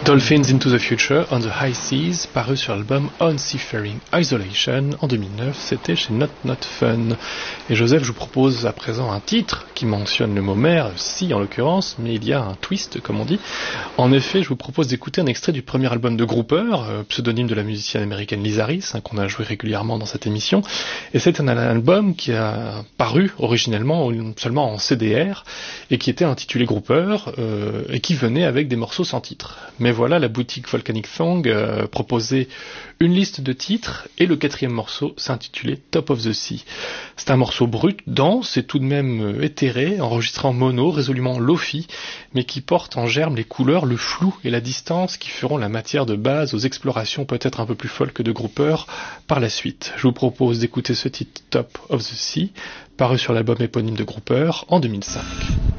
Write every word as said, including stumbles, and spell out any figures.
Dolphins into the Future on the High Seas, paru sur l'album On Seafaring Isolation en deux mille neuf, c'était chez Not Not Fun. Et Joseph, je vous propose à présent un titre qui mentionne le mot mer, si en l'occurrence, mais il y a un twist comme on dit. En effet, je vous propose d'écouter un extrait du premier album de Grouper, euh, pseudonyme de la musicienne américaine Lisa Reese, hein, qu'on a joué régulièrement dans cette émission. Et c'est un album qui a paru originellement seulement en C D R et qui était intitulé Grouper euh, et qui venait avec des morceaux sans titre. Mais voilà, la boutique Volcanic Thong euh, proposait une liste de titres et le quatrième morceau s'intitulait Top of the Sea. C'est un morceau brut, dense et tout de même éthéré, enregistré en mono, résolument lo-fi, mais qui porte en germe les couleurs, le flou et la distance qui feront la matière de base aux explorations peut-être un peu plus folles que de Grouper par la suite. Je vous propose d'écouter ce titre Top of the Sea, paru sur l'album éponyme de Grouper en deux mille cinq.